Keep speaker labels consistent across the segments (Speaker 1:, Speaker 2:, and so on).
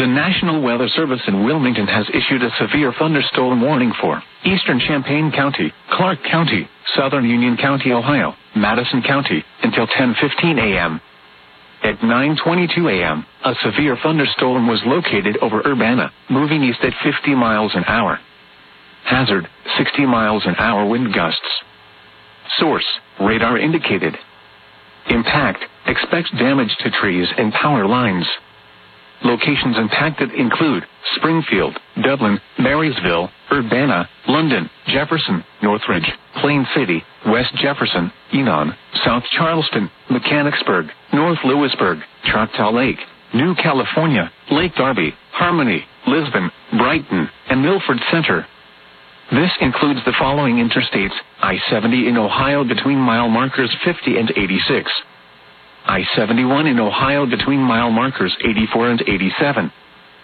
Speaker 1: The National Weather Service in Wilmington has issued a severe thunderstorm warning for eastern Champaign County, Clark County, southern Union County, Ohio, Madison County, until 10:15 a.m. At 9:22 a.m., a severe thunderstorm was located over Urbana, moving east at 50 miles an hour. Hazard, 60 miles an hour wind gusts. Source, radar indicated. Impact, expects damage to trees and power lines. Locations impacted include Springfield, Dublin, Marysville, Urbana, London, Jefferson, Northridge, Plain City, West Jefferson, Enon, South Charleston, Mechanicsburg, North Lewisburg, Choctaw Lake, New California, Lake Darby, Harmony, Lisbon, Brighton, and Milford Center. This includes the following interstates: I-70 in Ohio between mile markers 50 and 86. I-71 in Ohio between mile markers 84 and 87.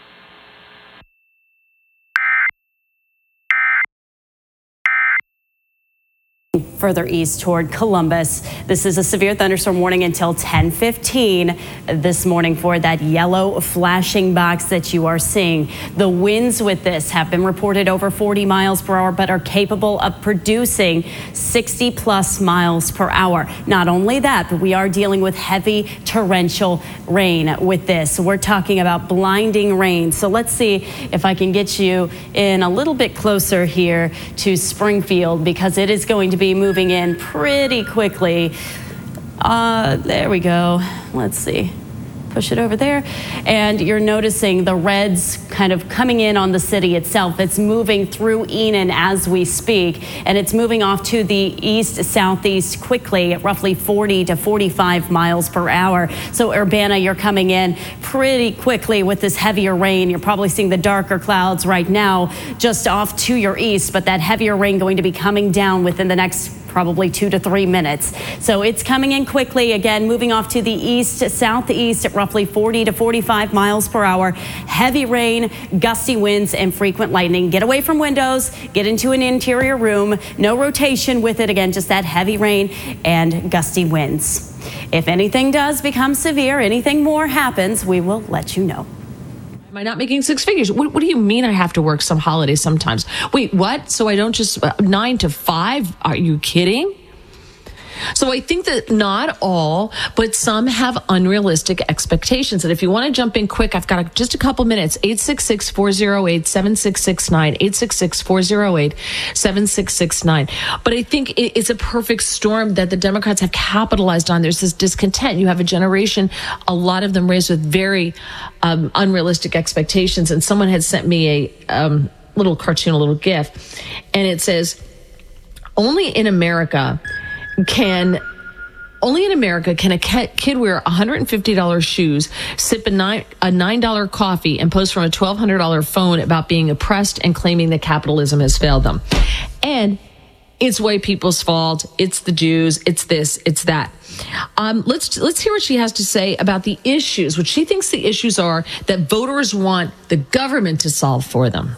Speaker 2: Further east toward Columbus. This is a severe thunderstorm warning until 10:15 this morning for that yellow flashing box that you are seeing. The winds with this have been reported over 40 miles per hour, but are capable of producing 60 plus miles per hour. Not only that, but we are dealing with heavy torrential rain with this. We're talking about blinding rain. So let's see if I can get you in a little bit closer here to Springfield, because it is going to be moving in pretty quickly. There we go. Let's see. Push it over there. And you're noticing the reds kind of coming in on the city itself. It's moving through Enon as we speak, and it's moving off to the east-southeast quickly at roughly 40 to 45 miles per hour. So Urbana, you're coming in pretty quickly with this heavier rain. You're probably seeing the darker clouds right now just off to your east, but that heavier rain going to be coming down within the next probably 2 to 3 minutes. So it's coming in quickly, again, moving off to the east, southeast at roughly 40 to 45 miles per hour. Heavy rain, gusty winds, and frequent lightning. Get away from windows, get into an interior room. No rotation with it. Again, just that heavy rain and gusty winds. If anything does become severe, anything more happens, we will let you know.
Speaker 3: Am I not making six figures? What do you mean I have to work some holidays sometimes? Wait, what? So I don't just 9 to 5? Are you kidding? So I think that not all, but some have unrealistic expectations. And if you want to jump in quick, I've got just a couple minutes. 866-408-7669, 866-408-7669. But I think it's a perfect storm that the Democrats have capitalized on. There's this discontent. You have a generation, a lot of them raised with very unrealistic expectations. And someone had sent me a little cartoon, a little GIF, and it says, only in America can a kid wear $150 shoes, sip a $9 coffee, and post from a $1,200 phone about being oppressed and claiming that capitalism has failed them. And it's white people's fault. It's the Jews. It's this. It's that. Let's hear what she has to say about the issues, what she thinks the issues are that voters want the government to solve for them.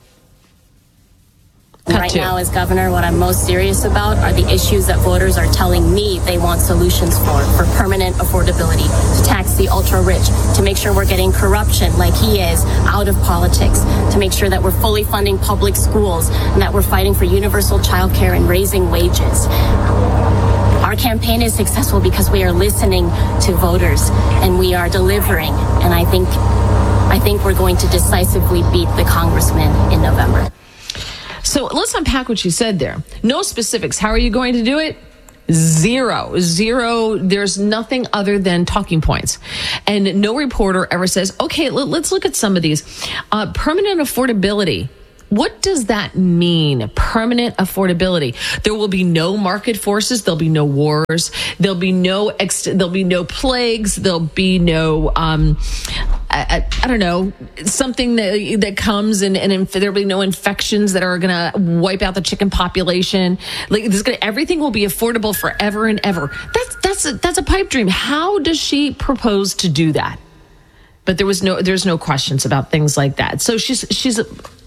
Speaker 4: Right now, as governor, what I'm most serious about are the issues that voters are telling me they want solutions for permanent affordability, to tax the ultra-rich, to make sure we're getting corruption like he is out of politics, to make sure that we're fully funding public schools and that we're fighting for universal child care and raising wages. Our campaign is successful because we are listening to voters and we are delivering. And I think we're going to decisively beat the congressman in November.
Speaker 3: So let's unpack what you said there. No specifics. How are you going to do it? Zero. There's nothing other than talking points. And no reporter ever says, okay, let's look at some of these. Permanent affordability. What does that mean? Permanent affordability. There will be no market forces. There'll be no wars. There'll be no plagues. There'll be no, I don't know, something that comes and there'll be no infections that are going to wipe out the chicken population. Everything will be affordable forever and ever. That's a pipe dream. How does she propose to do that? But there's no questions about things like that. So she's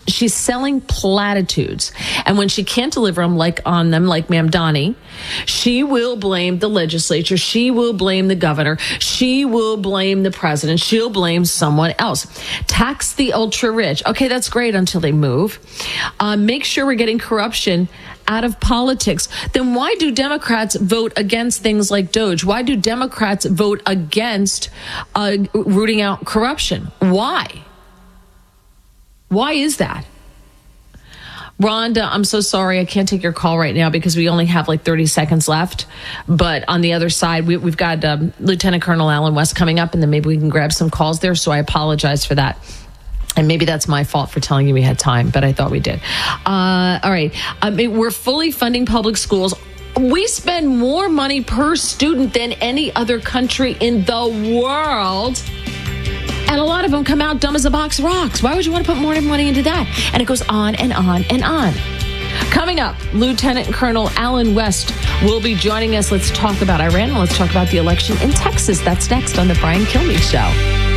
Speaker 3: she's selling platitudes. And when she can't deliver them like Ma'am Donnie, she will blame the legislature. She will blame the governor. She will blame the president. She'll blame someone else. Tax the ultra rich. Okay, that's great until they move. Make sure we're getting corruption out of politics. Then why do Democrats vote against things like DOJ? Why do Democrats vote against rooting out corruption? Why? Why is that? Rhonda, I'm so sorry. I can't take your call right now because we only have like 30 seconds left. But on the other side, we've got Lieutenant Colonel Alan West coming up, and then maybe we can grab some calls there. So I apologize for that. And maybe that's my fault for telling you we had time, but I thought we did. All right. We're fully funding public schools. We spend more money per student than any other country in the world. And a lot of them come out dumb as a box of rocks. Why would you want to put more money into that? And it goes on and on and on. Coming up, Lieutenant Colonel Alan West will be joining us. Let's talk about Iran. Let's talk about the election in Texas. That's next on the Brian Kilmeade Show.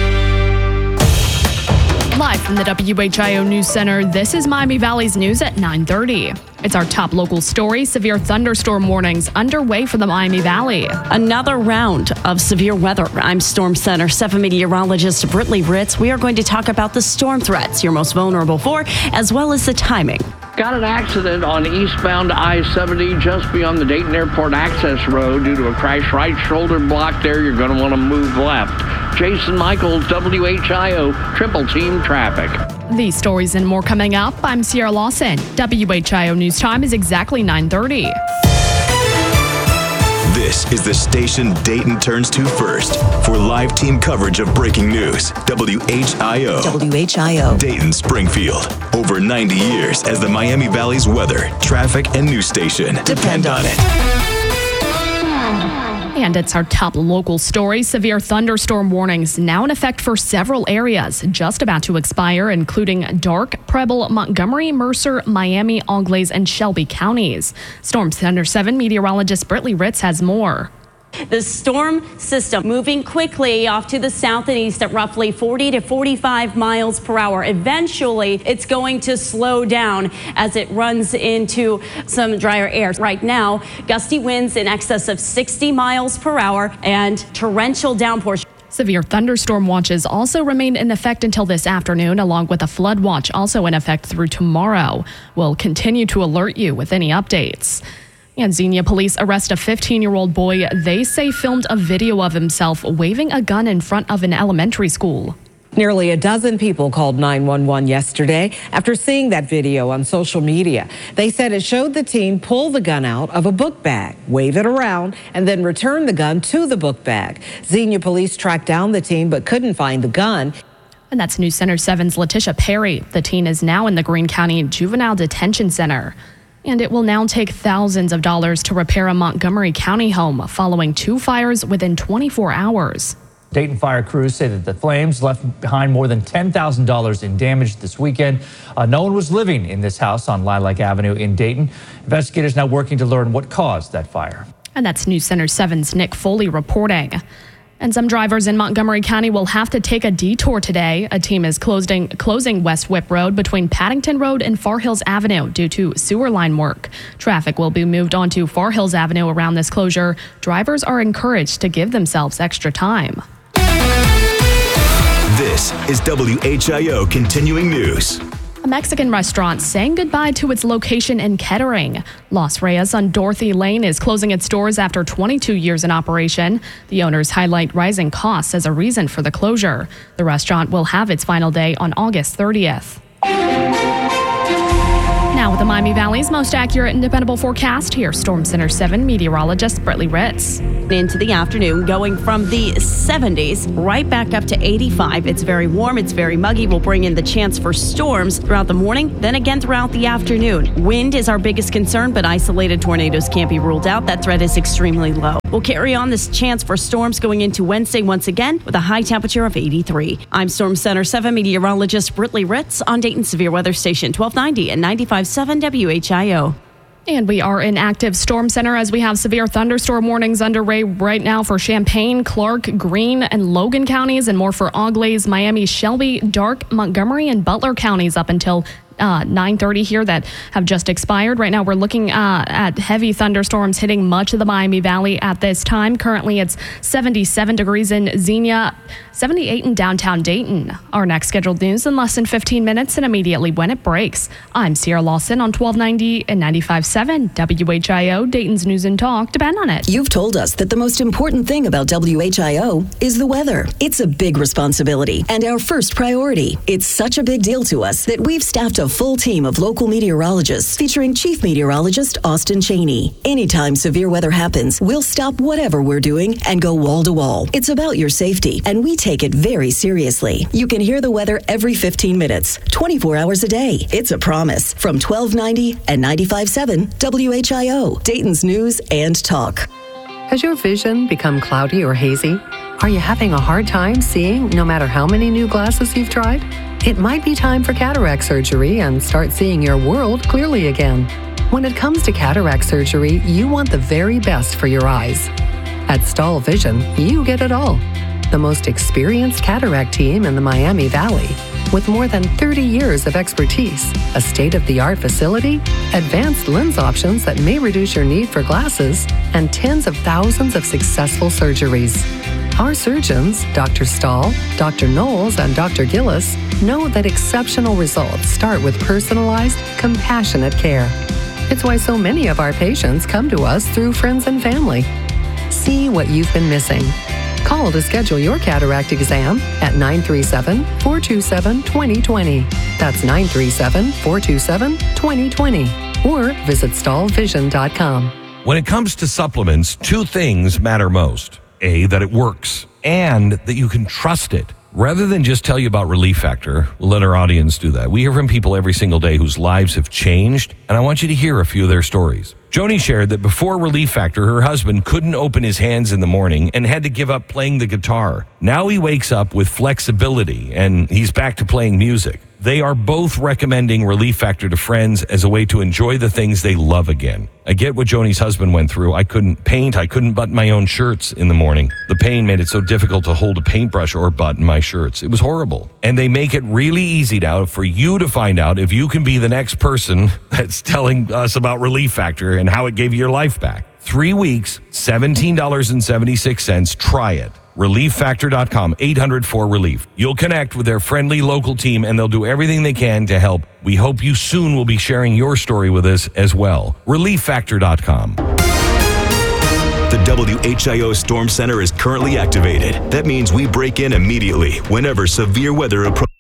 Speaker 5: Live from the WHIO News Center, this is Miami Valley's news at 9:30. It's our top local story. Severe thunderstorm warnings underway for the Miami Valley.
Speaker 2: Another round of severe weather. I'm Storm Center 7 meteorologist Brittany Ritz. We are going to talk about the storm threats you're most vulnerable for, as well as the timing.
Speaker 6: Got an accident on eastbound I-70 just beyond the Dayton Airport access road due to a crash. Right shoulder blocked there. You're going to want to move left. Jason Michaels, WHIO, Triple Team Traffic.
Speaker 5: These stories and more coming up. I'm Sierra Lawson. WHIO News Time is exactly 9:30.
Speaker 7: This is the station Dayton turns to first for live team coverage of breaking news. WHIO. Dayton Springfield. Over 90 years as the Miami Valley's weather, traffic, and news station. Depend on it.
Speaker 5: And it's our top local story. Severe thunderstorm warnings now in effect for several areas, just about to expire, including Darke, Preble, Montgomery, Mercer, Miami, Auglaize, and Shelby counties. Storm Center 7 meteorologist Brittany Ritz has more.
Speaker 2: The storm system moving quickly off to the south and east at roughly 40 to 45 miles per hour. Eventually, it's going to slow down as it runs into some drier air. Right now, gusty winds in excess of 60 miles per hour and torrential downpours.
Speaker 5: Severe thunderstorm watches also remain in effect until this afternoon, along with a flood watch also in effect through tomorrow. We'll continue to alert you with any updates. And Xenia police arrest a 15-year-old boy they say filmed a video of himself waving a gun in front of an elementary school.
Speaker 8: Nearly a dozen people called 911 yesterday after seeing that video on social media. They said it showed the teen pull the gun out of a book bag, wave it around, and then return the gun to the book bag. Xenia police tracked down the teen but couldn't find the gun.
Speaker 5: And that's News Center 7's Letitia Perry. The teen is now in the Greene County Juvenile Detention Center. And it will now take thousands of dollars to repair a Montgomery County home following 2 fires within 24 hours.
Speaker 9: Dayton fire crews say that the flames left behind more than $10,000 in damage this weekend. No one was living in this house on Lilac Avenue in Dayton. Investigators now working to learn what caused that fire.
Speaker 5: And that's News Center 7's Nick Foley reporting. And some drivers in Montgomery County will have to take a detour today. A team is closing West Whip Road between Paddington Road and Far Hills Avenue due to sewer line work. Traffic will be moved onto Far Hills Avenue around this closure. Drivers are encouraged to give themselves extra time.
Speaker 7: This is WHIO Continuing News.
Speaker 5: A Mexican restaurant saying goodbye to its location in Kettering. Los Reyes on Dorothy Lane is closing its doors after 22 years in operation. The owners highlight rising costs as a reason for the closure. The restaurant will have its final day on August 30th. Now with the Miami Valley's most accurate and dependable forecast, here's Storm Center 7 meteorologist Brittany Ritz.
Speaker 2: Into the afternoon, going from the 70s right back up to 85. It's very warm. It's very muggy. We'll bring in the chance for storms throughout the morning, then again throughout the afternoon. Wind is our biggest concern, but isolated tornadoes can't be ruled out. That threat is extremely low. We'll carry on this chance for storms going into Wednesday once again with a high temperature of 83. I'm Storm Center 7 meteorologist Brittany Ritz on Dayton Severe Weather Station 1290 and 95.7 WHIO.
Speaker 5: And we are in active storm center as we have severe thunderstorm warnings underway right now for Champaign, Clark, Greene, and Logan counties, and more for Auglaize, Miami, Shelby, Darke, Montgomery, and Butler counties up until 9:30 here that have just expired. Right now we're looking at heavy thunderstorms hitting much of the Miami Valley at this time. Currently it's 77 degrees in Xenia, 78 in downtown Dayton. Our next scheduled news in less than 15 minutes and immediately when it breaks. I'm Sierra Lawson on 1290 and 95.7 WHIO, Dayton's News and Talk. Depend on it.
Speaker 10: You've told us that the most important thing about WHIO is the weather. It's a big responsibility and our first priority. It's such a big deal to us that we've staffed a full team of local meteorologists featuring Chief Meteorologist Austin Cheney. Anytime severe weather happens, we'll stop whatever we're doing and go wall to wall. It's about your safety, and we take it very seriously. You can hear the weather every 15 minutes, 24 hours a day. It's a promise from 1290 and 95.7 WHIO, Dayton's News and Talk.
Speaker 11: Has your vision become cloudy or hazy? Are you having a hard time seeing no matter how many new glasses you've tried? It might be time for cataract surgery and start seeing your world clearly again. When it comes to cataract surgery, you want the very best for your eyes. At Stahl Vision, you get it all. The most experienced cataract team in the Miami Valley, with more than 30 years of expertise, a state-of-the-art facility, advanced lens options that may reduce your need for glasses, and tens of thousands of successful surgeries. Our surgeons, Dr. Stahl, Dr. Knowles, and Dr. Gillis, know that exceptional results start with personalized, compassionate care. It's why so many of our patients come to us through friends and family. See what you've been missing. Call to schedule your cataract exam at 937-427-2020. That's 937-427-2020. Or visit stahlvision.com.
Speaker 12: When it comes to supplements, two things matter most. A, that it works, and that you can trust it. Rather than just tell you about Relief Factor, we'll let our audience do that. We hear from people every single day whose lives have changed, and I want you to hear a few of their stories. Joni shared that before Relief Factor, her husband couldn't open his hands in the morning and had to give up playing the guitar. Now he wakes up with flexibility, and he's back to playing music. They are both recommending Relief Factor to friends as a way to enjoy the things they love again. I get what Joni's husband went through. I couldn't paint. I couldn't button my own shirts in the morning. The pain made it so difficult to hold a paintbrush or button my shirts. It was horrible. And they make it really easy now for you to find out if you can be the next person that's telling us about Relief Factor and how it gave you your life back. 3 weeks, $17.76. Try it. ReliefFactor.com, 800-4RELIEF. You'll connect with their friendly local team and they'll do everything they can to help. We hope you soon will be sharing your story with us as well. ReliefFactor.com.
Speaker 7: The WHIO Storm Center is currently activated. That means we break in immediately whenever severe weather approaches.